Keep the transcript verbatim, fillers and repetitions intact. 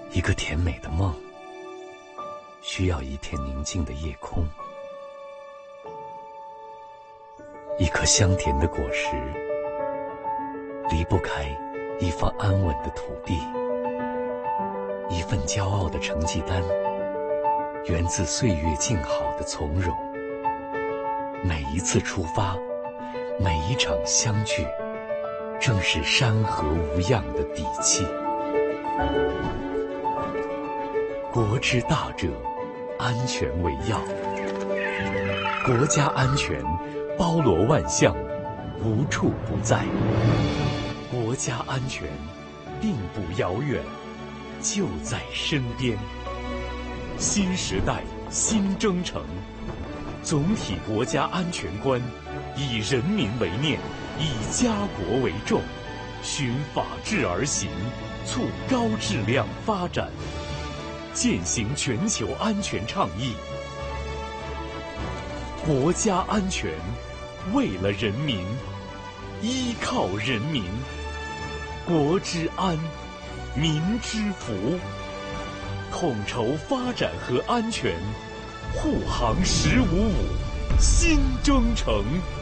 一个甜美的梦，需要一片宁静的夜空，一颗香甜的果实，离不开一方安稳的土地，一份骄傲的成绩单，源自岁月静好的从容。每一次出发，每一场相聚，正是山河无恙的底气。国之大者，安全为要。国家安全包罗万象，无处不在。国家安全并不遥远，就在身边。新时代新征程，总体国家安全观以人民为念，以家国为重，循法治而行，促高质量发展，践行全球安全倡议。国家安全，为了人民，依靠人民，国之安，民之福，统筹发展和安全，护航十五五新征程。